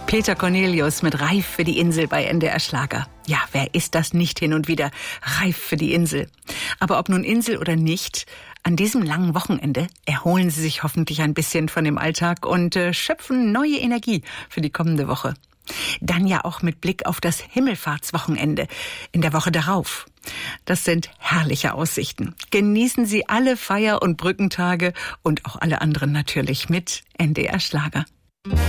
Peter Cornelius mit Reif für die Insel bei NDR Schlager. Ja, wer ist das nicht hin und wieder? Reif für die Insel. Aber ob nun Insel oder nicht, an diesem langen Wochenende erholen Sie sich hoffentlich ein bisschen von dem Alltag und schöpfen neue Energie für die kommende Woche. Dann ja auch mit Blick auf das Himmelfahrtswochenende in der Woche darauf. Das sind herrliche Aussichten. Genießen Sie alle Feier- und Brückentage und auch alle anderen natürlich mit NDR Schlager.